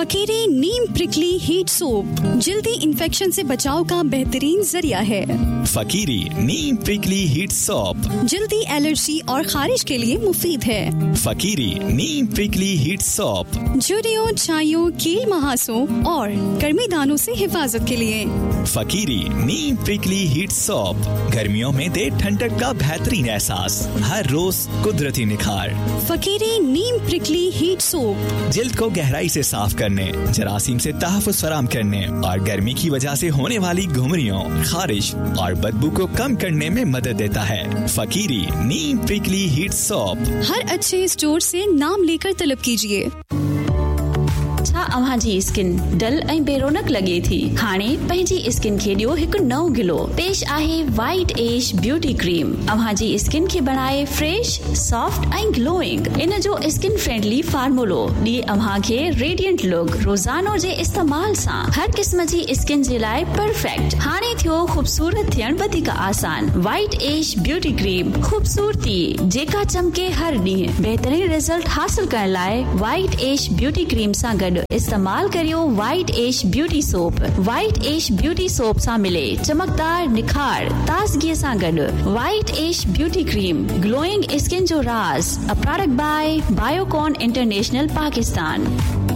फकीरी नीम prickly heat soap जल्दी infection से बचाव का बेहतरीन जरिया है। फकीरी नीम प्रिकली हीट सोप जल्दी एलर्जी और खारिश के लिए मुफीद है। फकीरी नीम प्रिकली हीट सोप झुर्रियों, छाइयों, कील महासों और गर्मी दानों से हिफाजत के लिए। फकीरी नीम प्रिकली हीट सोप गर्मियों में दे ठंडक का बेहतरीन एहसास, हर रोज कुदरती निखार। फकीरी नीम प्रिकली हीट सोप जिल्द को गहराई से साफ करने, जरासीम से तहफ़्फ़ुज़ फराहम करने और गर्मी की वजह से होने वाली घुमरियों, खारिश और बदबू को कम करने में मदद देता है। फकीरी नीम प्रिकली हीट सोप हर अच्छे स्टोर से नाम लेकर तलब कीजिए। अव्हां जी स्किन डल ऐं बेरोनक लगे थी, हाणे पंहिंजी स्किन खे ॾियो हिकु नओं ग्लो। पेश आहे वाइट एज ब्यूटी क्रीम। अव्हां जी स्किन खे बनाए फ्रेश, सॉफ्ट ऐं ग्लोइंग। इन जो स्किन फ्रेंडली फार्मूलो ॾिए अव्हां खे रेडिएंट लुक। रोज़ानो जे इस्तेमाल सां हर क़िस्म जी स्किन जे लाइ परफेक्ट। हाणे थियो ख़ूबसूरत थियण वधीक आसान। वाइट एज ब्यूटी क्रीम, खूबसूरती जेका चमके हर ॾींहुं। बहितरीन रिजल्ट हासिल करण लाइ वाइट एज ब्यूटी क्रीम सां गॾु इस्तेमाल करियो वाइट एश ब्यूटी सोप। वाइट एश ब्यूटी सोप सां मिले चमकदार निखार, ताज़गी सां गॾु। वाइट एश ब्यूटी क्रीम, ग्लोइंग स्किन जो राज। A product bye Biocon international Pakistan.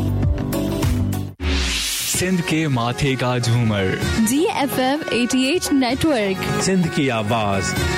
Sindh के माथे का झूमर DFM 88 नेटवर्क, सिंध की आवाज।